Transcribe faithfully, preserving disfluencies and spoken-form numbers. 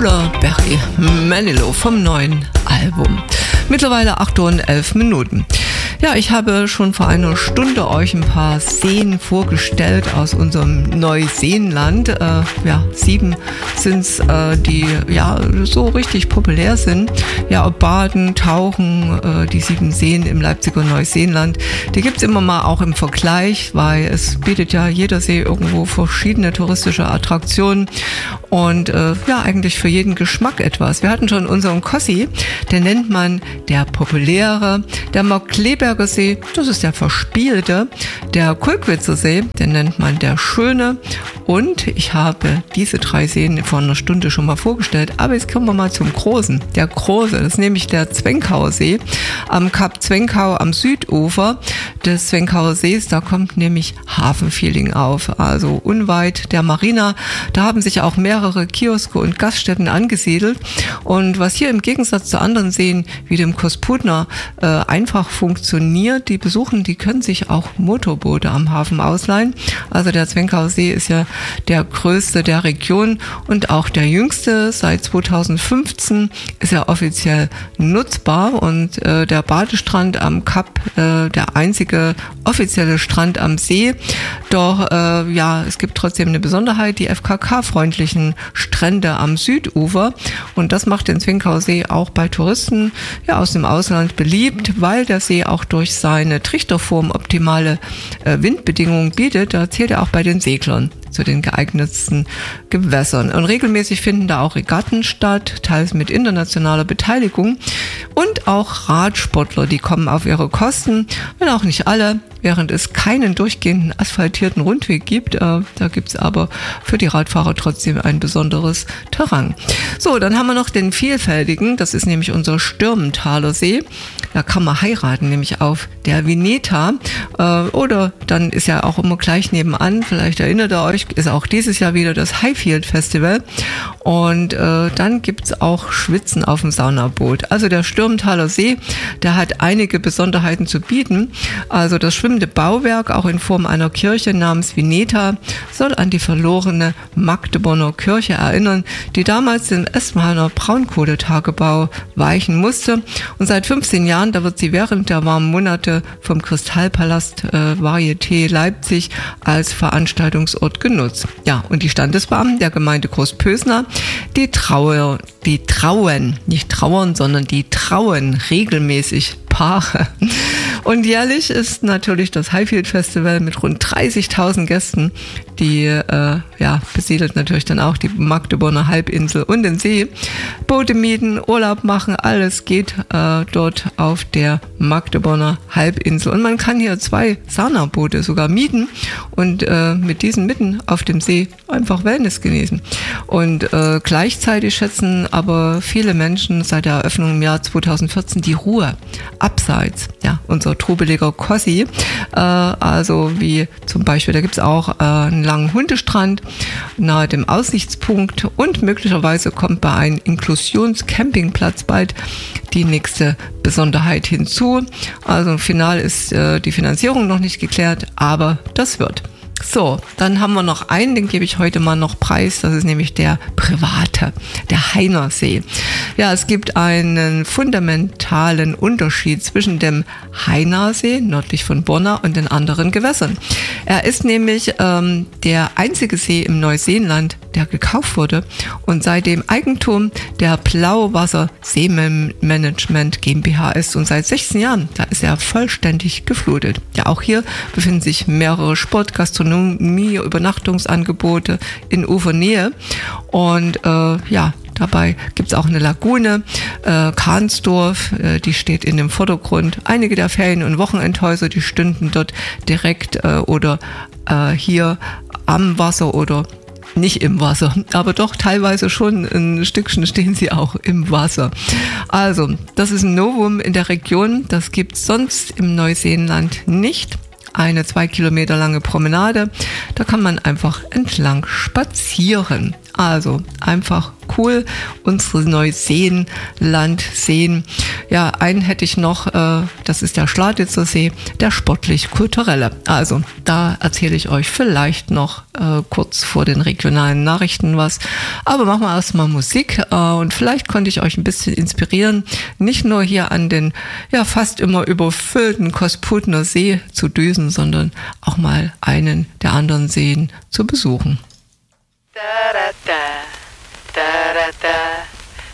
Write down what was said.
oder Barry Manilow vom neuen Album. Mittlerweile acht Uhr und elf Minuten. Ja, ich habe schon vor einer Stunde euch ein paar Seen vorgestellt aus unserem Neuseenland. Äh, ja, sieben sind es, äh, die ja so richtig populär sind. Ja, ob Baden, Tauchen, äh, die sieben Seen im Leipziger Neuseenland, die gibt's immer mal auch im Vergleich, weil es bietet ja jeder See irgendwo verschiedene touristische Attraktionen und äh, ja, eigentlich für jeden Geschmack etwas. Wir hatten schon unseren Kossi, den nennt man der populäre, der Markkleeberger See, das ist der verspielte, der Kulkwitzer See, den nennt man der schöne, und ich habe diese drei Seen vor einer Stunde schon mal vorgestellt, aber jetzt kommen wir mal zum Großen, der Große, das ist nämlich der Zwenkauer See am Kap Zwenkau am Südufer des Zwenkauer Sees, da kommt nämlich Hafenfeeling auf, also unweit der Marina, da haben sich auch mehrere Kioske und Gaststätten angesiedelt, und was hier im Gegensatz zu anderen Seen wie dem Kosputner äh, einfach funktioniert, die besuchen, die können sich auch Motorboote am Hafen ausleihen. Also der Zwenkauer See ist ja der größte der Region und auch der jüngste. Seit zweitausendfünfzehn ist er offiziell nutzbar, und äh, der Badestrand am Kap, äh, der einzige offizielle Strand am See. Doch äh, ja, es gibt trotzdem eine Besonderheit, die F K K-freundlichen Strände am Südufer, und das macht den Zwenkauer See auch bei Touristen ja aus dem Ausland beliebt, weil der See auch durch seine Trichterform optimale äh, Windbedingungen bietet. Da zählt er auch bei den Seglern zu den geeignetsten Gewässern. Und regelmäßig finden da auch Regatten statt, teils mit internationaler Beteiligung, und auch Radsportler, die kommen auf ihre Kosten, wenn auch nicht alle, während es keinen durchgehenden asphaltierten Rundweg gibt. Äh, da gibt es aber für die Radfahrer trotzdem ein besonderes Terrain. So, dann haben wir noch den vielfältigen, das ist nämlich unser Stürmenthaler See. Da kann man heiraten, nämlich auf der Vineta. Äh, oder dann ist ja auch immer gleich nebenan, vielleicht erinnert ihr euch, ist auch dieses Jahr wieder das Highfield Festival. Und äh, dann gibt's auch Schwitzen auf dem Saunaboot. Also der Stürmenthaler See, der hat einige Besonderheiten zu bieten. Also das schwimmende Bauwerk, auch in Form einer Kirche namens Vineta, soll an die verlorene Magdeburger Kirche erinnern, die damals dem Esmaner Braunkohletagebau weichen musste. Und seit fünfzehn Jahren, da wird sie während der warmen Monate vom Kristallpalast äh, Varieté Leipzig als Veranstaltungsort genutzt. Ja, und die Standesbeamten der Gemeinde Großpösner, die trauen, die trauen, nicht trauern, sondern die trauen regelmäßig Paare. Und jährlich ist natürlich das Highfield Festival mit rund dreißigtausend Gästen, die äh, ja, besiedelt natürlich dann auch die Magdeburger Halbinsel und den See. Boote mieten, Urlaub machen, alles geht äh, dort auf der Magdeburger Halbinsel. Und man kann hier zwei Saunaboote sogar mieten und äh, mit diesen mitten auf dem See einfach Wellness genießen. Und äh, gleichzeitig schätzen aber viele Menschen seit der Eröffnung im Jahr zweitausendvierzehn die Ruhe abseits, ja, unser trubeliger Kossi, äh, also wie zum Beispiel, da gibt es auch äh, einen langen Hundestrand nahe dem Aussichtspunkt, und möglicherweise kommt bei einem Inklusionscampingplatz bald die nächste Besonderheit hinzu. Also final ist äh, die Finanzierung noch nicht geklärt, aber das wird. So, dann haben wir noch einen, den gebe ich heute mal noch preis, das ist nämlich der private, der Heinersee. Ja, es gibt einen fundamentalen Unterschied zwischen dem Heinersee, nördlich von Borna, und den anderen Gewässern. Er ist nämlich ähm, der einzige See im Neuseenland, der gekauft wurde und seitdem Eigentum der Blauwasser Seemanagement GmbH ist, und seit sechzehn Jahren, da ist er vollständig geflutet. Ja, auch hier befinden sich mehrere Sport-, Gastronomie-, Übernachtungsangebote in Ufernähe, und äh, ja, dabei gibt es auch eine Lagune, äh, Kahnsdorf, äh, die steht in dem Vordergrund. Einige der Ferien- und Wochenendhäuser, die stünden dort direkt äh, oder äh, hier am Wasser oder nicht im Wasser, aber doch teilweise schon ein Stückchen stehen sie auch im Wasser. Also, das ist ein Novum in der Region, das gibt's sonst im Neuseenland nicht. Eine zwei Kilometer lange Promenade, da kann man einfach entlang spazieren. Also einfach cool, unsere Neuseenland sehen. Ja, einen hätte ich noch, äh, das ist der Schladitzer See, der sportlich-kulturelle. Also da erzähle ich euch vielleicht noch äh, kurz vor den regionalen Nachrichten was. Aber machen wir erstmal Musik äh, und vielleicht konnte ich euch ein bisschen inspirieren, nicht nur hier an den ja fast immer überfüllten Kosputner See zu düsen, sondern auch mal einen der anderen Seen zu besuchen. Da, da, da, da, da, da.